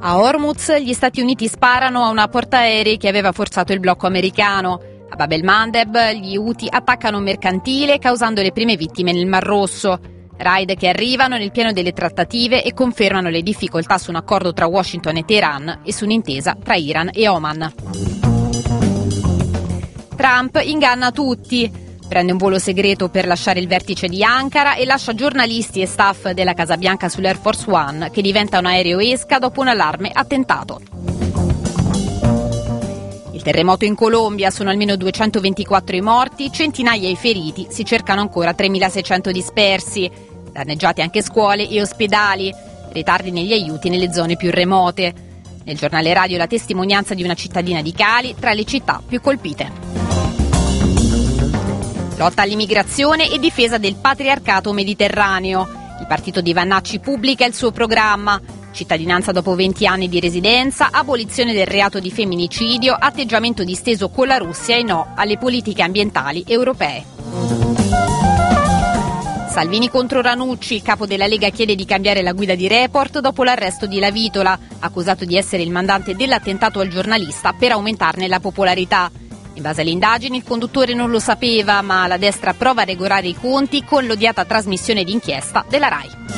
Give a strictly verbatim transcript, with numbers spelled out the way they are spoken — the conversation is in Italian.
A Hormuz gli Stati Uniti sparano a una portaerei che aveva forzato il blocco americano. A Bab el-Mandeb gli Houthi attaccano un mercantile causando le prime vittime nel Mar Rosso. Raid che arrivano nel pieno delle trattative e confermano le difficoltà su un accordo tra Washington e Teheran e su un'intesa tra Iran e Oman. Trump inganna tutti. Prende un volo segreto per lasciare il vertice di Ankara e lascia giornalisti e staff della Casa Bianca sull'Air Force One, che diventa un aereo esca dopo un allarme attentato. Il terremoto in Colombia, sono almeno duecentoventiquattro i morti, centinaia i feriti, si cercano ancora tremilaseicento dispersi. Danneggiati anche scuole e ospedali, ritardi negli aiuti nelle zone più remote. Nel giornale radio la testimonianza di una cittadina di Cali, tra le città più colpite. Lotta all'immigrazione e difesa del patriarcato mediterraneo. Il partito di Vannacci pubblica il suo programma. Cittadinanza dopo venti anni di residenza, abolizione del reato di femminicidio, atteggiamento disteso con la Russia e no alle politiche ambientali europee. Salvini contro Ranucci, il capo della Lega chiede di cambiare la guida di Report dopo l'arresto di La Vitola, accusato di essere il mandante dell'attentato al giornalista per aumentarne la popolarità. In base alle indagini il conduttore non lo sapeva, ma la destra prova a regolare i conti con l'odiata trasmissione d'inchiesta della RAI.